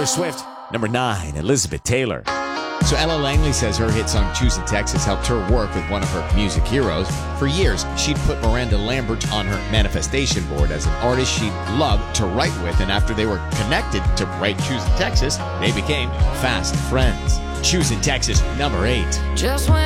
Swift. Number 9, Elizabeth Taylor. So Ella Langley says her hit song Choosing Texas helped her work with one of her music heroes. For years, she'd put Miranda Lambert on her manifestation board as an artist she'd loved to write with, and after they were connected to write Choosing Texas, they became fast friends. Choosing Texas, number 8. Just when